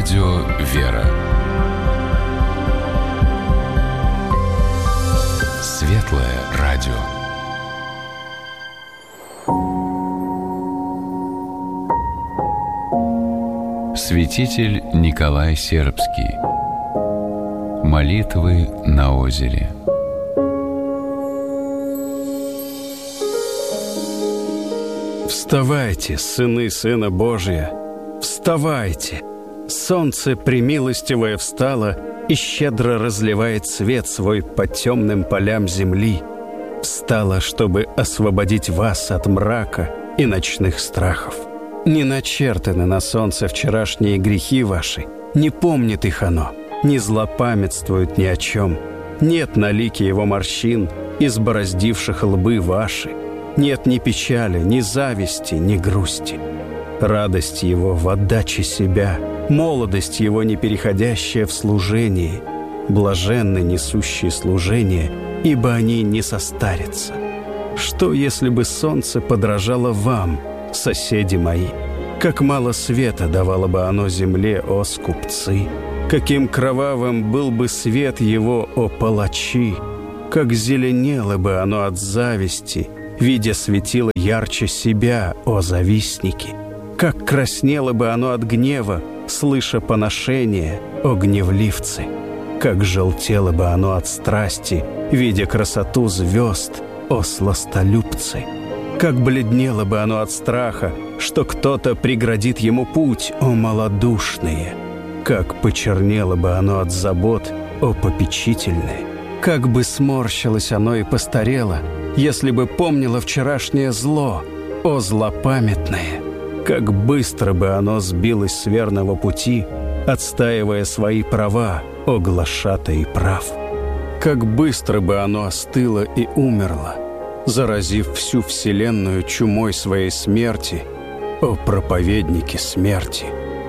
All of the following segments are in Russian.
Радио «Вера». Светлое радио. Святитель Николай Сербский. Молитвы на озере. Вставайте, сыны Сына Божия, вставайте! Солнце премилостивое встало и щедро разливает свет свой по темным полям земли. Встало, чтобы освободить вас от мрака и ночных страхов. Не начертаны на солнце вчерашние грехи ваши, не помнит их оно, не злопамятствует ни о чем. Нет на лике его морщин, избороздивших лбы ваши. Нет ни печали, ни зависти, ни грусти. Радость его в отдаче себя, молодость его непереходящая в служении. Блаженны несущие служение, ибо они не состарятся. Что, если бы солнце подражало вам, соседи мои? Как мало света давало бы оно земле, о скупцы! Каким кровавым был бы свет его, о палачи! Как зеленело бы оно от зависти, видя светило ярче себя, о завистники! Как краснело бы оно от гнева, слыша поношение, о гневливцы! Как желтело бы оно от страсти, видя красоту звезд, о сластолюбцы! Как бледнело бы оно от страха, что кто-то преградит ему путь, о малодушные! Как почернело бы оно от забот, о попечительные! Как бы сморщилось оно и постарело, если бы помнило вчерашнее зло, о злопамятное! Как быстро бы оно сбилось с верного пути, отстаивая свои права, о глашатай прав! Как быстро бы оно остыло и умерло, заразив всю вселенную чумой своей смерти, о проповедники смерти!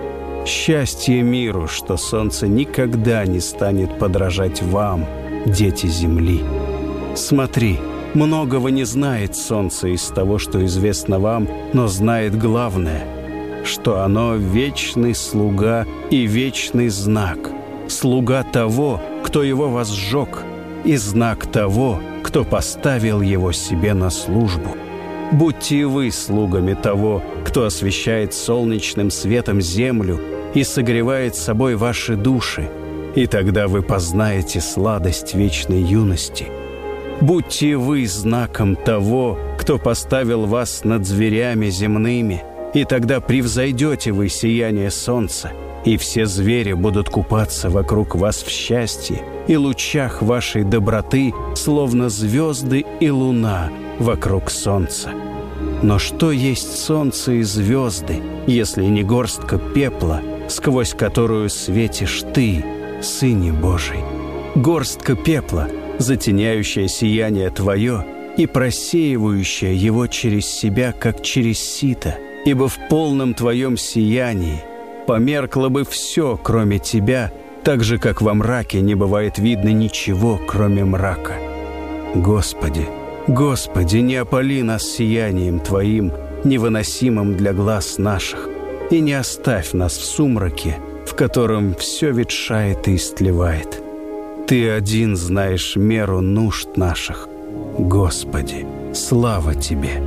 Счастье миру, что солнце никогда не станет подражать вам, дети земли! Смотри, многого не знает солнце из того, что известно вам, но знает главное, что оно вечный слуга и вечный знак, слуга того, кто его возжег, и знак того, кто поставил его себе на службу. Будьте и вы слугами того, кто освещает солнечным светом землю и согревает собой ваши души, и тогда вы познаете сладость вечной юности. Будьте вы знаком того, кто поставил вас над зверями земными, и тогда превзойдете вы сияние солнца, и все звери будут купаться вокруг вас в счастье и лучах вашей доброты, словно звезды и луна вокруг солнца. Но что есть солнце и звезды, если не горстка пепла, сквозь которую светишь ты, Сыне Божий? Горстка пепла, затеняющая сияние твое и просеивающая его через себя, как через сито, ибо в полном твоем сиянии померкло бы все, кроме тебя, так же, как во мраке не бывает видно ничего, кроме мрака. Господи, Господи, не опали нас сиянием Твоим, невыносимым для глаз наших, и не оставь нас в сумраке, в котором все ветшает и истлевает. Ты один знаешь меру нужд наших. Господи, слава Тебе!